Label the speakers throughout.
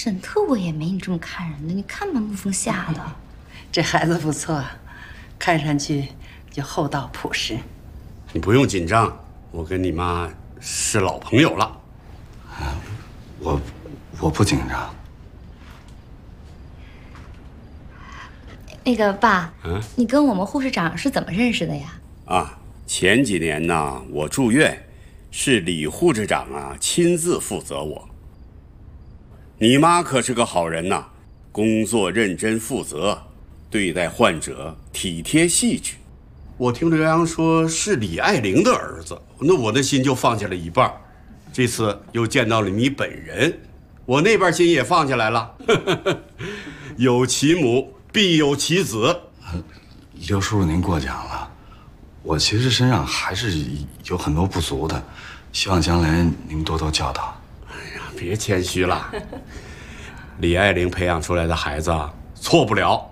Speaker 1: 沈特我也没你这么看人的，你看满不风下的。
Speaker 2: 这孩子不错，看上去就厚道朴实。
Speaker 3: 你不用紧张，我跟你妈是老朋友了。
Speaker 4: 我不紧张。
Speaker 1: 那个爸，你跟我们护士长是怎么认识的呀？
Speaker 3: 啊，前几年呢，我住院，是李护士长啊亲自负责我。你妈可是个好人呐，工作认真负责，对待患者体贴细致。我听刘洋说是李爱玲的儿子，那我的心就放下了一半。这次又见到了你本人，我那边心也放下来了。有其母必有其子。
Speaker 4: 刘叔叔您过奖了，我其实身上还是有很多不足的，希望将来您多多教导。
Speaker 3: 哎呀，别谦虚了，李爱玲培养出来的孩子错不了。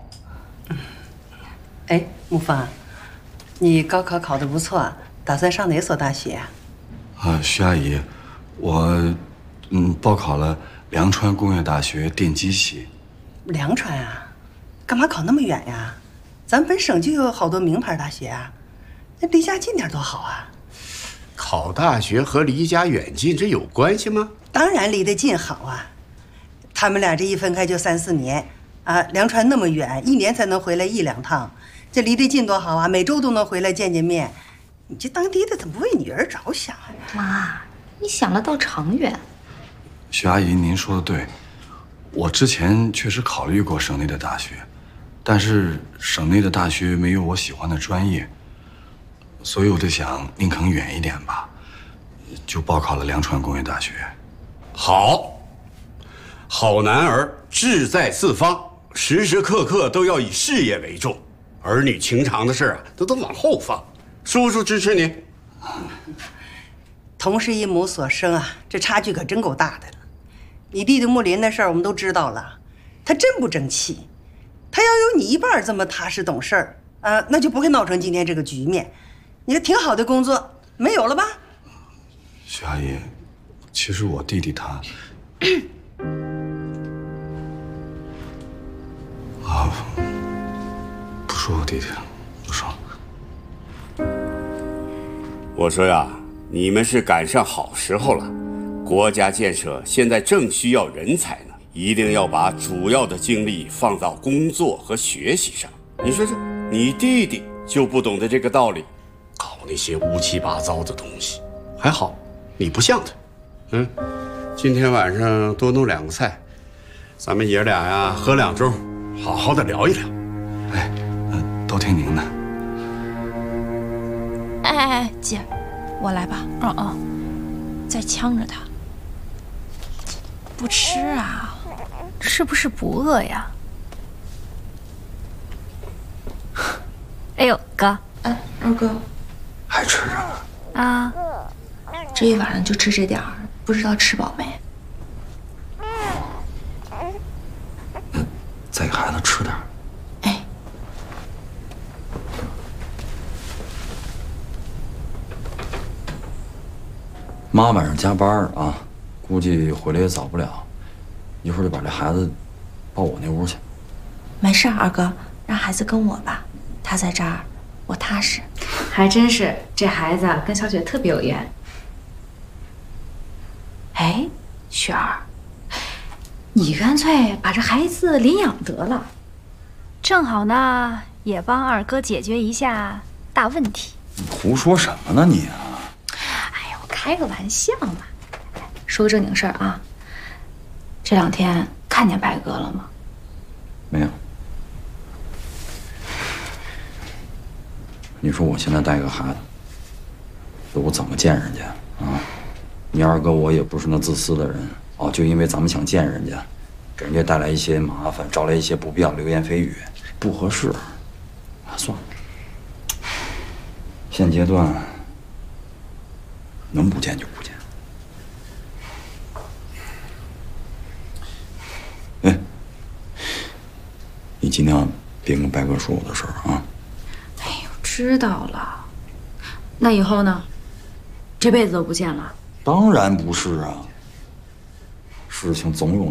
Speaker 2: 哎，木芳，你高考考得不错，打算上哪所大学啊？
Speaker 4: 徐阿姨，我报考了凉川工业大学电机系。
Speaker 2: 凉川啊，干嘛考那么远呀？咱本省就有好多名牌大学啊，那离家近点多好啊！
Speaker 3: 考大学和离家远近这有关系吗？
Speaker 2: 当然离得近好啊。他们俩这一分开就3、4年啊，凉川那么远，1年才能回来1、2趟，这离得近多好啊！每周都能回来见面。你这当爹的怎么不为女儿着想啊？
Speaker 1: 妈，你想得倒长远。
Speaker 4: 徐阿姨，您说的对，我之前确实考虑过省内的大学，但是省内的大学没有我喜欢的专业，所以我就想宁肯远一点吧，就报考了凉川工业大学。
Speaker 3: 好，好男儿志在四方，时时刻刻都要以事业为重，儿女情长的事都往后放。叔叔支持你。
Speaker 2: 同是一母所生啊，这差距可真够大的了。你弟弟木林的事儿我们都知道了，他真不争气。他要有你一半这么踏实懂事儿啊，那就不会闹成今天这个局面。你看挺好的工作没有了吧？
Speaker 4: 徐阿姨，其实我弟弟他不说我弟弟了，不说。
Speaker 3: 我说呀，你们是赶上好时候了，国家建设现在正需要人才呢，一定要把主要的精力放到工作和学习上。你说这，你弟弟就不懂得这个道理，搞那些乌七八糟的东西。还好，你不像他。今天晚上多弄2个菜，咱们爷俩呀喝2盅，好好的聊一聊。
Speaker 4: 哎，都听您的。
Speaker 5: 哎，姐，我来吧。再呛着他，不吃啊？是不是不饿呀？哎呦，哥，
Speaker 1: 二哥，
Speaker 4: 还吃着
Speaker 5: 啊？
Speaker 1: 这一晚上就吃这点儿，不知道吃饱没？
Speaker 4: 再给孩子吃点。
Speaker 1: 哎，
Speaker 6: 妈晚上加班啊，估计回来也早不了，一会儿就把这孩子抱我那屋去。
Speaker 1: 没事，二哥，让孩子跟我吧，他在这儿，我踏实。
Speaker 7: 还真是，这孩子跟小雪特别有缘。
Speaker 1: 哎，雪儿，你干脆把这孩子领养得了，
Speaker 5: 正好呢，也帮二哥解决一下大问题。
Speaker 6: 你胡说什么呢你啊？
Speaker 1: 哎呦，开个玩笑嘛。说个正经事儿啊，这2天看见白哥了吗？
Speaker 6: 没有。你说我现在带个孩子，我怎么见人家啊？你二哥我也不是那自私的人哦，就因为咱们想见人家，给人家带来一些麻烦，招来一些不必要流言蜚语，不合适。算了，现阶段能不见就不见。哎，你尽量别跟白哥说我的事儿啊。
Speaker 7: 哎呦，知道了。那以后呢？这辈子都不见了？
Speaker 6: 当然不是啊，事情总有